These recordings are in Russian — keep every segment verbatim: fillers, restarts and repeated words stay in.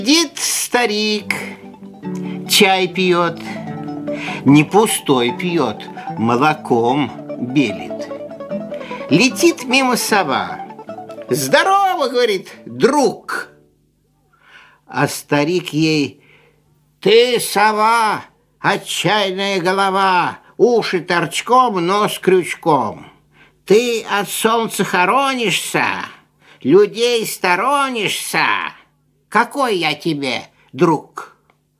Сидит старик, чай пьет, не пустой пьет, молоком белит. Летит мимо сова. Здорово, говорит, друг. А старик ей: ты, сова, отчаянная голова, уши торчком, нос крючком. Ты от солнца хоронишься, людей сторонишься. Какой я тебе друг?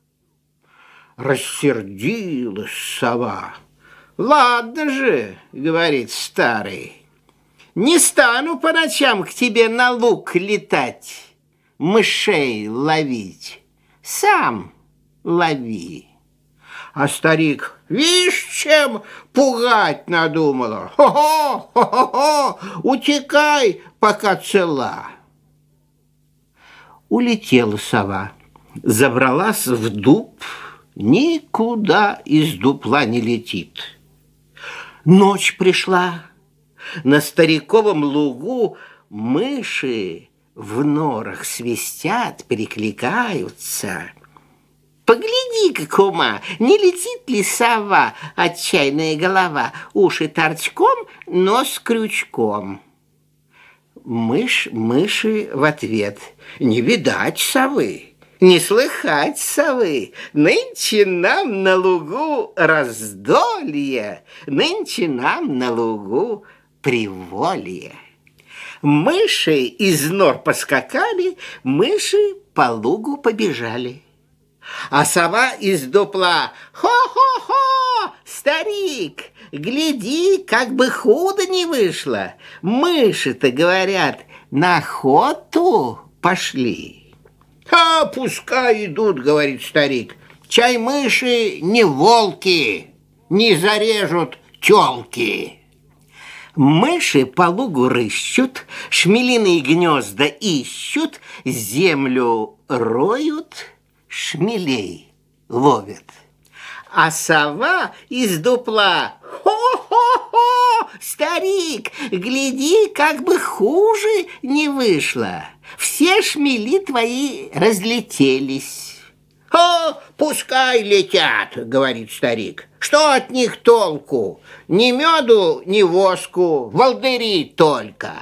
Рассердилась сова. Ладно же, говорит старый, не стану по ночам к тебе на луг летать, мышей ловить. Сам лови. А старик: вишь, чем пугать надумала. Хо-хо, хо-хо-хо, утекай, пока цела. Улетела сова, забралась в дуб, никуда из дупла не летит. Ночь пришла. На стариковом лугу мыши в норах свистят, перекликаются. Погляди-ка, кума, не летит ли сова, отчаянная голова, уши торчком, нос крючком? Мышь мыши в ответ: не видать совы, не слыхать совы. Нынче нам на лугу раздолье, нынче нам на лугу приволье. Мыши из нор поскакали, мыши по лугу побежали. А сова из дупла: хо-хо-хо, старик, гляди, как бы худо не вышло. Мыши-то, говорят, на охоту пошли. А пускай идут, говорит старик, чай мыши не волки, не зарежут тёлки. Мыши по лугу рыщут, шмелиные гнезда ищут, землю роют, шмелей ловят. А сова из дупла: хо-хо-хо, старик, гляди, как бы хуже не вышло. Все шмели твои разлетелись. О, пускай летят, говорит старик. Что от них толку? Ни меду, ни воску, волдыри только.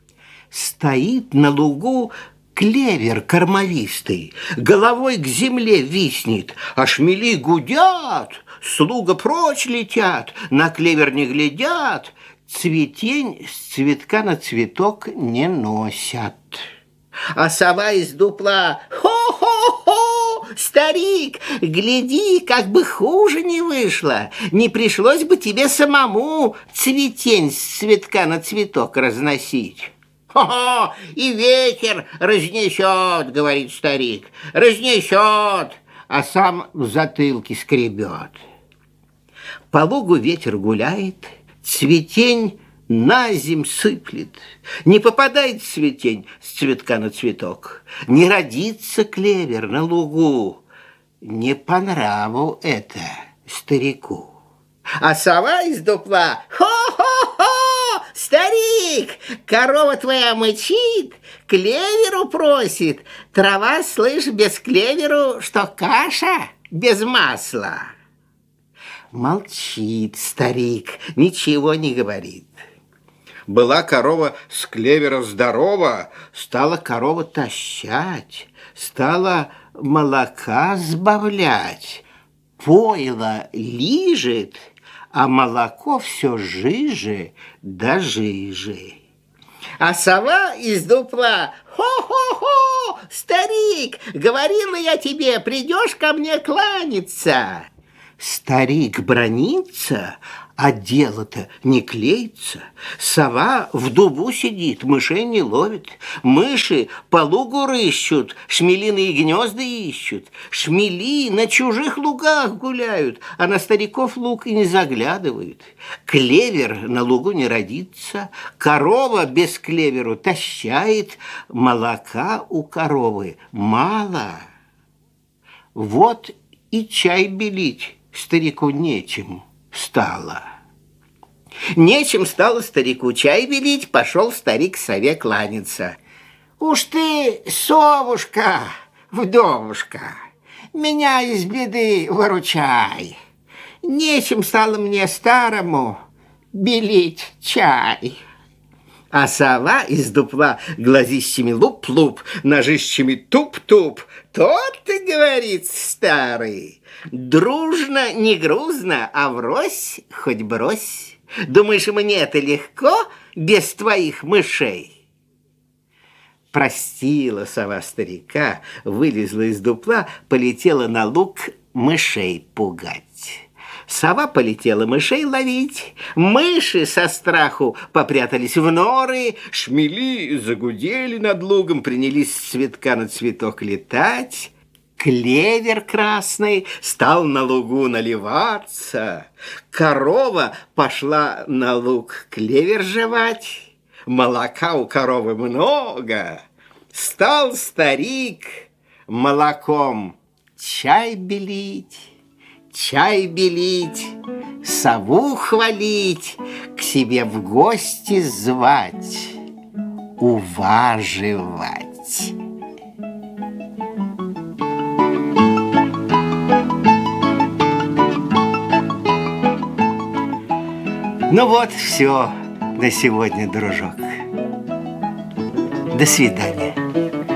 Стоит на лугу клевер кормовистый, головой к земле виснет, а шмели гудят, слуга прочь летят, на клевер не глядят, цветень с цветка на цветок не носят. А сова из дупла: хо-хо-хо, старик, гляди, как бы хуже не вышло, не пришлось бы тебе самому цветень с цветка на цветок разносить. Хо-хо, и ветер разнесет, говорит старик, разнесет, а сам в затылке скребет. По лугу ветер гуляет, цветень на земь сыплет. Не попадает цветень с цветка на цветок, не родится клевер на лугу. Не по нраву это старику. А сова из дупла: хо-хо-хо, старик, корова твоя мычит, клеверу просит. Трава, слышь, без клеверу, что каша без масла. Молчит старик, ничего не говорит. Была корова с клевера здорова, стала корова тащать, стала молока сбавлять, пойло лижет, а молоко все жиже да жиже. А сова из дупла: хо-хо-хо, старик, говорила я тебе, придешь ко мне кланяться. Старик бранится, а дело-то не клеится. Сова в дубу сидит, мышей не ловит. Мыши по лугу рыщут, шмелиные гнезда ищут. Шмели на чужих лугах гуляют, а на стариков луг и не заглядывают. Клевер на лугу не родится, корова без клеверу тащает, молока у коровы мало. Вот и чай белить старику нечем стало. Нечем стало старику чай белить, пошел старик к сове кланяться. Уж ты, совушка, Вдовушка, меня из беды выручай. Нечем стало мне старому белить чай. А сова из дупла глазищами луп-луп, ножищами туп-туп. Тот-то, говорит старый, дружно, не грузно, а врозь хоть брось. Думаешь, мне-то легко без твоих мышей? Простила сова старика, вылезла из дупла, полетела на луг мышей пугать. Сова полетела мышей ловить. Мыши со страху попрятались в норы. Шмели загудели над лугом, принялись с цветка на цветок летать. Клевер красный стал на лугу наливаться. Корова пошла на луг клевер жевать. Молока у коровы много. Стал старик молоком чай белить. Чай белить, сову хвалить, к себе в гости звать, уваживать. Ну вот, все на сегодня, дружок. До свидания.